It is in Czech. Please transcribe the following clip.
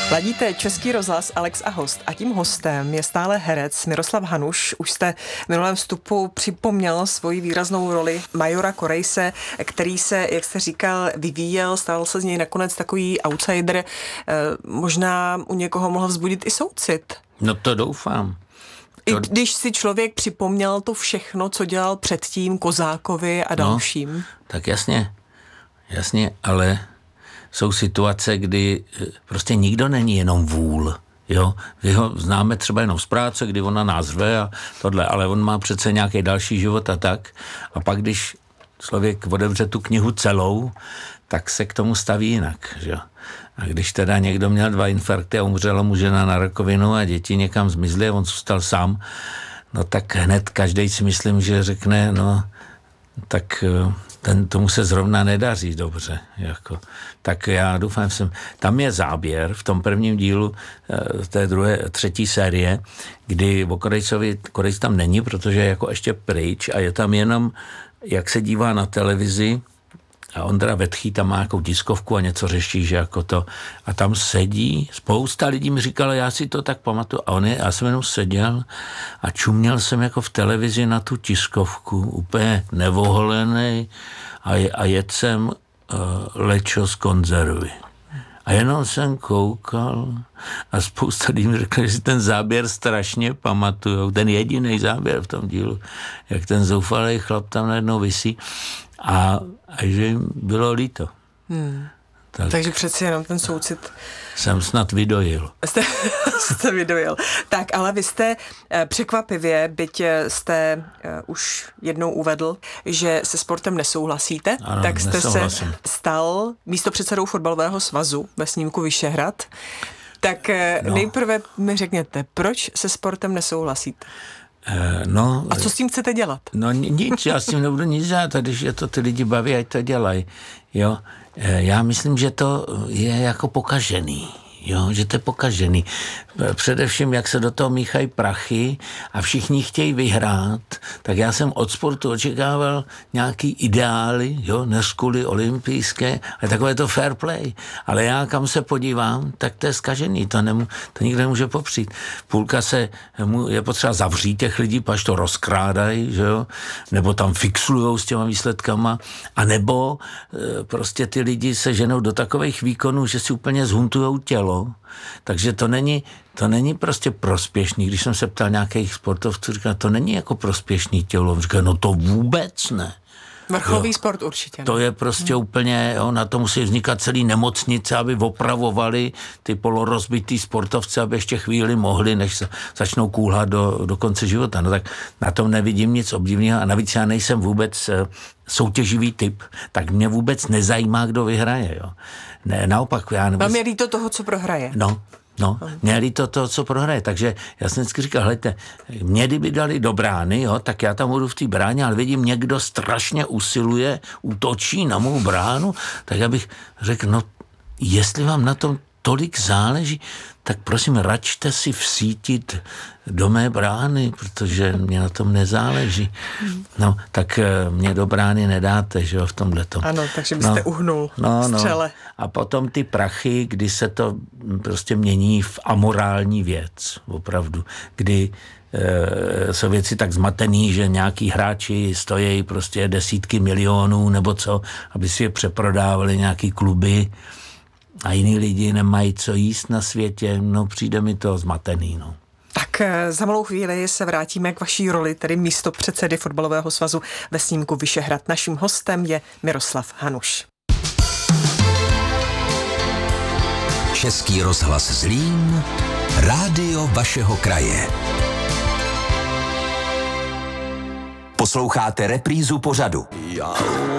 Ladíte Český rozhlas Alex a host a tím hostem je stále herec Miroslav Hanuš. Už jste v minulém vstupu připomněl svoji výraznou roli majora Korejse, který se, jak jste říkal, vyvíjel, stal se z něj nakonec takový outsider. Možná u někoho mohl vzbudit i soucit. No to doufám. I když si člověk připomněl to všechno, co dělal předtím Kozákovi a dalším. No, tak jasně, ale jsou situace, kdy prostě nikdo není jenom vůl. Jo? Vy ho známe třeba jenom z práce, kdy ona nás řve a tohle, ale on má přece nějaký další život a tak. A pak, když člověk otevře tu knihu celou, tak se k tomu staví jinak. Že? A když teda někdo měl 2 infarkty a umřela mu žena na rakovinu a děti někam zmizly a on zůstal sám, no tak hned každej si myslím, že řekne, no tak tomu se zrovna nedaří dobře. Jako. Tak já doufám, tam je záběr v tom prvním dílu té třetí série, kdy o Korejc tam není, protože je jako ještě pryč a je tam jenom, jak se dívá na televizi a Ondra Vetchý tam má nějakou diskovku a něco řeší, že jako to. A tam sedí, spousta lidí mi říkalo, já si to tak pamatuju. A já jsem jenom seděl a čuměl jsem jako v televizi na tu tiskovku, úplně nevoholený a jedl jsem lečo z konzervy. A jenom jsem koukal a spousta lidí mi řekla, že si ten záběr strašně pamatujou. Ten jediný záběr v tom dílu, jak ten zoufalý chlap tam najednou visí. A že jim bylo líto. Takže přeci jenom ten soucit jsem snad vydojil. Jste vydojil. Tak, ale vy jste překvapivě, byť jste už jednou uvedl, že se sportem nesouhlasíte, ano, tak jste se stal místopředsedou fotbalového svazu ve snímku Vyšehrad. Tak nejprve mi řekněte, proč se sportem nesouhlasíte? A co s tím chcete dělat? No nic, já s tím nebudu nic dělat, a když je to ty lidi baví, ať to dělají. Jo? Já myslím, že to je jako pokažený. Jo, že to je pokažený. Především, jak se do toho míchají prachy a všichni chtějí vyhrát, tak já jsem od sportu očekával nějaký ideály, jo, neskuly olympijské, a takové to fair play. Ale já, kam se podívám, tak to je zkažený, to nikdo nemůže popřít. Půlka je potřeba zavřít těch lidí, až to rozkrádají, že jo, nebo tam fixujou s těma výsledkama, a nebo prostě ty lidi se ženou do takových výkonů, že si úplně zhuntujou tělo. Takže to není prostě prospěšný. Když jsem se ptal nějakých sportovců, říkal, to není jako prospěšný tělo. Říkal, no to vůbec ne. Vrcholový sport určitě. To je prostě úplně, na to musí vznikat celý nemocnice, aby opravovali ty polorozbitý sportovce, aby ještě chvíli mohli, než se začnou kůlhat do konce života. No tak na tom nevidím nic obdivného a navíc já nejsem vůbec soutěživý typ, tak mě vůbec nezajímá, kdo vyhraje. Jo. Ne, naopak. Vám je líto toho, co prohraje. No, mě je líto toho, co prohraje. Takže já jsem vždycky říkal, hejte, mě kdyby dali do brány, jo, tak já tam budu v té bráně, ale vidím, někdo strašně usiluje, útočí na mou bránu, tak já bych řekl, no, jestli vám na tom tolik záleží, tak prosím, račte si vsítit do mé brány, protože mě na tom nezáleží. No, tak mě do brány nedáte, že jo, v tomhletom. Ano, takže byste uhnul střele. No. A potom ty prachy, kdy se to prostě mění v amorální věc, opravdu, kdy jsou věci tak zmatený, že nějaký hráči stojí prostě desítky milionů nebo co, aby si je přeprodávali nějaký kluby, a jiní lidi nemají co jíst na světě, no přijde mi to zmatený, no. Tak za malou chvíli se vrátíme k vaší roli, tedy místopředsedy fotbalového svazu ve snímku Vyšehrad. Naším hostem je Miroslav Hanuš. Český rozhlas Zlín, rádio vašeho kraje. Posloucháte reprízu pořadu.